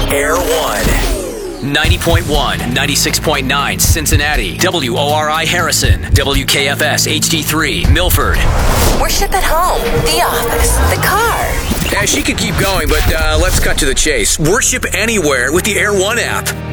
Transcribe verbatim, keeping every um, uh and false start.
Air One. ninety point one, ninety-six point nine Cincinnati, W O R I Harrison, W K F S H D three Milford. Worship at home, the office, the car. Yeah, she could keep going, but uh, let's cut to the chase. Worship anywhere with the Air One app.